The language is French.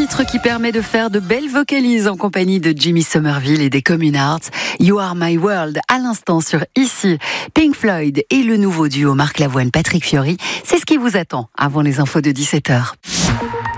titre qui permet de faire de belles vocalises en compagnie de Jimmy Somerville et des Common Arts. You Are My World, à l'instant sur Ici. Pink Floyd et le nouveau duo Marc Lavoine-Patrick Fiori. C'est ce qui vous attend avant les infos de 17h.